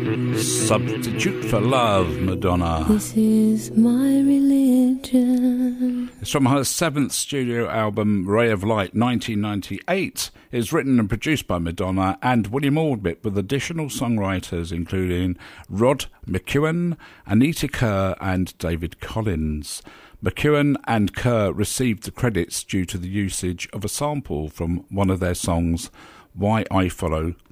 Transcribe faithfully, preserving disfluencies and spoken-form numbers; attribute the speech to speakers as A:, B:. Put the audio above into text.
A: Substitute for Love, Madonna.
B: This is my religion.
A: It's from her seventh studio album, Ray of Light, nineteen ninety-eight. It's written and produced by Madonna and William Orbit, with additional songwriters including Rod McEwen, Anita Kerr and David Collins. McEwen and Kerr received the credits due to the usage of a sample from one of their songs, Why I Follow